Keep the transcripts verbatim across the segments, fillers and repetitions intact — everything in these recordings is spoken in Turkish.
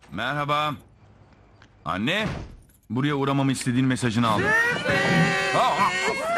Merhaba. Anne, buraya uğramamı istediğin mesajını aldım. Aa,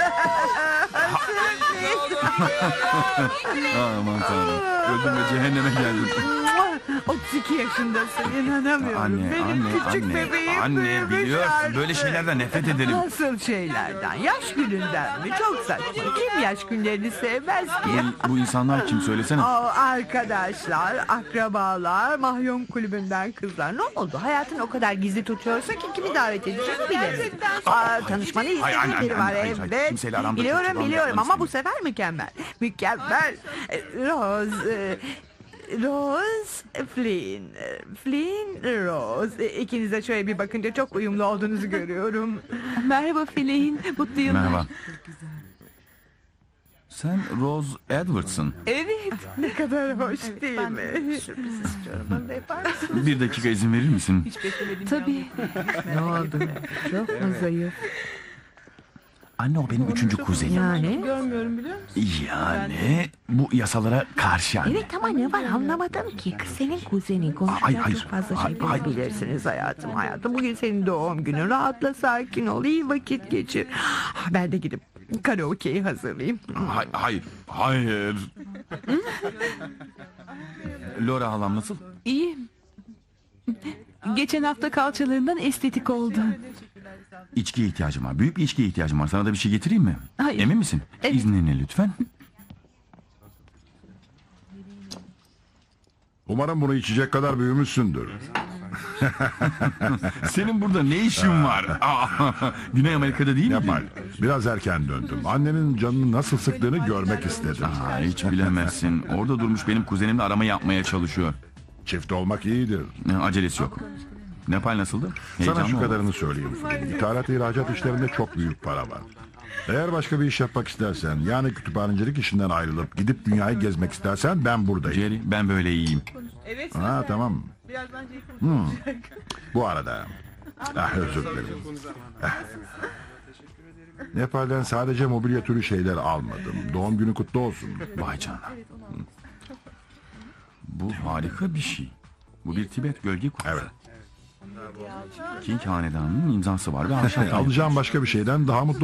aman tanrım. Öldüm ve cehenneme geldim. otuz iki yaşındasın, inanamıyorum. Anne, Benim anne, küçük anne. bebeğim Anne büyümüş biliyorsun artık. böyle şeylerden nefret ederim. Nasıl şeylerden? Yaş gününden mi? Çok saçma. Kim yaş günlerini sevmez ki? Bu, bu insanlar kim söylesene. Aa, arkadaşlar, akrabalar, mahkum kulübünden kızlar. Ne oldu? Hayatını o kadar gizli tutuyorsun ki kimi davet edeceğini bilemedim. Aa, tanışmanı Hayır, anne, istediğim biri anne, var. hayır, hayır. Evet. Kimseyle aramda Biliyorum, kötü bir biliyorum olmak ama bu istemiyorum. sefer mükemmel. Mükemmel. E, Rose... e, Rose Flynn. Flynn Rose. E, İkiniz de şöyle bir bakınca çok uyumlu olduğunuzu görüyorum. Merhaba Feleğin, mutlu yıllar. Merhaba. Sen Rose Edwards'ın. Evet, Ne kadar hoş değil mi? Sürpriz istiyorum. Bunu da yapar mısın? Bir dakika izin verir misin? tabii. Ne oldu? Çok mu zayıf? Anne o benim üçüncü kuzenim. Yani? Görmüyorum biliyor musun? Yani bu yasalara karşı anne. Evet ama ne var anlamadım ki. Kız senin kuzenin. Konuşacak Hayır, hayır. çok fazla Hayır, şey hayır. bilirsiniz hayatım hayatım. Bugün senin doğum günün. Rahatla, sakin ol, iyi vakit geçir. Ben de gidip karaoke'yi hazırlayayım. Hay- hayır, hayır. Laura halam nasıl? İyi. Geçen hafta kalçalarından estetik oldu. İçkiye ihtiyacım var. Büyük bir içkiye ihtiyacım var. Sana da bir şey getireyim mi? Hayır. Emin misin? Evet. İzninle lütfen. Umarım bunu içecek kadar büyümüşsündür. Senin burada ne işin var? Aa, Güney Amerika'da değil mi? Yapal. Biraz erken döndüm. Annenin canını nasıl sıktığını görmek istedim. Aa, hiç bilemezsin. Orada durmuş benim kuzenimle arama yapmaya çalışıyor. Çift olmak iyidir. Ne, acelesi yok. Nepal nasıldı? Sana Heyecanlı şu mı? kadarını söyleyeyim. İthalat ihracat işlerinde çok büyük para var. Eğer başka bir iş yapmak istersen, yani kütüphanecilik işinden ayrılıp gidip dünyayı gezmek istersen ben buradayım. Jerry, ben böyle iyiyim. Ha tamam. Hmm. Bu arada, ah, özür dilerim. Ah. Nepal'den sadece mobilya türü şeyler almadım. Doğum günü kutlu olsun. Vay canına. Bu harika bir şey. Bu bir Tibet gölge kutusu. Evet. King hanedanının imzası var ve aşağı Alacağım başka bir şeyden daha mutlu